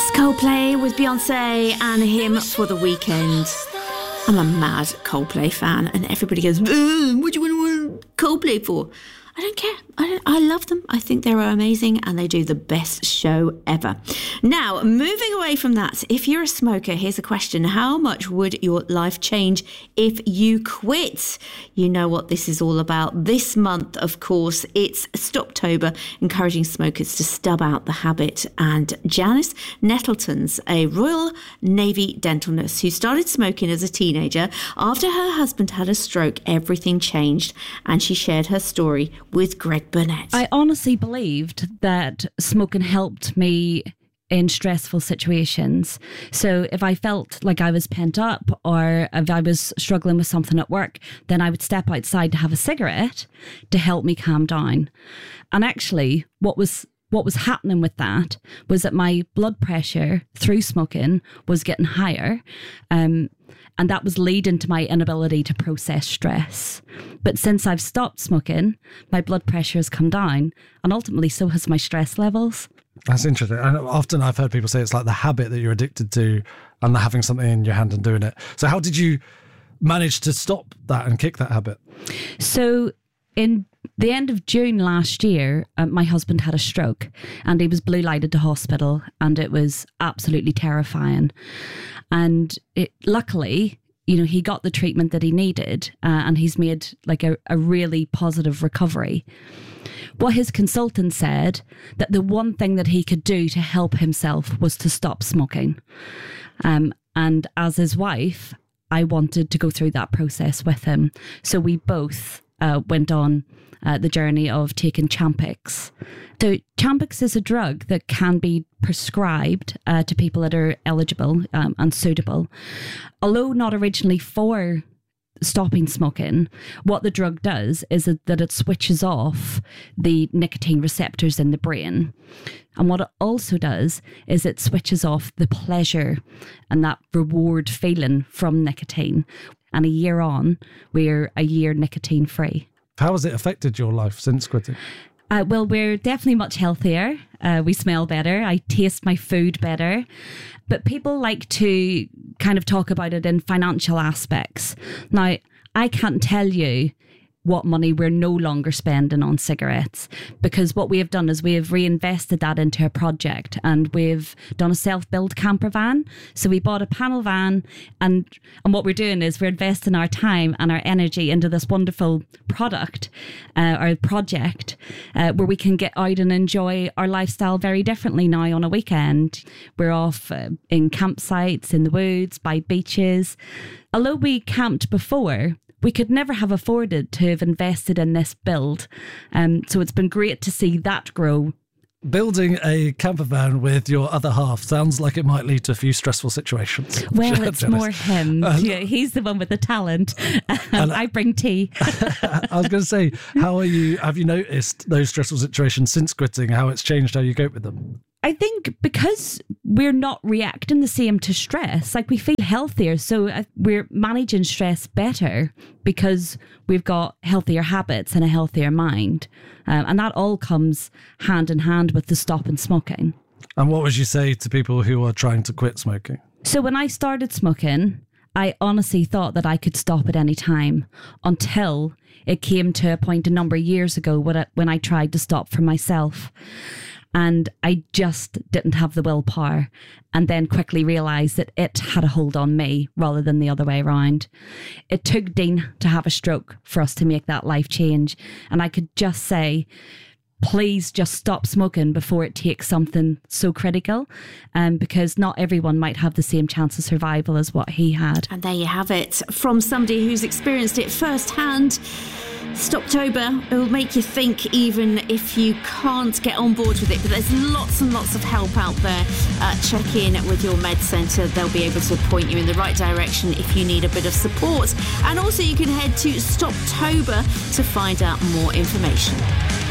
Coldplay with Beyonce and Him for the Weekend. I'm a mad Coldplay fan, and everybody goes, what do you want Coldplay for? I don't care. I love them. I think they're amazing and they do the best show ever. Now, moving away from that, if you're a smoker, here's a question. How much would your life change if you quit? You know what this is all about. This month, of course, it's Stoptober, encouraging smokers to stub out the habit. And Janice Nettleton's a Royal Navy dental nurse who started smoking as a teenager. After her husband had a stroke, everything changed, and she shared her story with Greg Burnett. I honestly believed that smoking helped me in stressful situations. So if I felt like I was pent up or if I was struggling with something at work, then I would step outside to have a cigarette to help me calm down. And actually, what was happening with that was that my blood pressure through smoking was getting higher. And that was leading to my inability to process stress. But since I've stopped smoking, my blood pressure has come down, and ultimately so has my stress levels. That's interesting. And often I've heard people say it's like the habit that you're addicted to and having something in your hand and doing it. So how did you manage to stop that and kick that habit? So in the end of June last year, my husband had a stroke and he was blue lighted to hospital, and it was absolutely terrifying. And luckily, he got the treatment that he needed, and he's made like a really positive recovery. What his consultant said, that the one thing that he could do to help himself was to stop smoking. And as his wife, I wanted to go through that process with him. So we both went on the journey of taking Champix. So Champix is a drug that can be prescribed to people that are eligible and suitable. Although not originally for stopping smoking, what the drug does is that it switches off the nicotine receptors in the brain. And what it also does is it switches off the pleasure and that reward feeling from nicotine. And a year on, we're a year nicotine free. How has it affected your life since quitting? Well, we're definitely much healthier. We smell better. I taste my food better. But people like to kind of talk about it in financial aspects. Now, I can't tell you what money we're no longer spending on cigarettes, because what we have done is we have reinvested that into a project, and we've done a self-build camper van. So we bought a panel van, and what we're doing is we're investing our time and our energy into this wonderful product or project where we can get out and enjoy our lifestyle very differently now on a weekend. We're off in campsites, in the woods, by beaches. Although we camped before, we could never have afforded to have invested in this build. So it's been great to see that grow. Building a camper van with your other half sounds like it might lead to a few stressful situations. Well, it's more him. He's the one with the talent. I bring tea. I was going to say, have you noticed those stressful situations since quitting, how it's changed how you cope with them? I think because we're not reacting the same to stress, like we feel healthier. So we're managing stress better because we've got healthier habits and a healthier mind. And that all comes hand in hand with the stop in smoking. And what would you say to people who are trying to quit smoking? So when I started smoking, I honestly thought that I could stop at any time, until it came to a point a number of years ago when I tried to stop for myself. And I just didn't have the willpower, and then quickly realised that it had a hold on me rather than the other way around. It took Dean to have a stroke for us to make that life change. And I could just say, please just stop smoking before it takes something so critical, because not everyone might have the same chance of survival as what he had. And there you have it, from somebody who's experienced it firsthand. Stoptober, it will make you think even if you can't get on board with it, but there's lots and lots of help out there. Check in with your med centre. They'll be able to point you in the right direction if you need a bit of support. And also you can head to Stoptober to find out more information.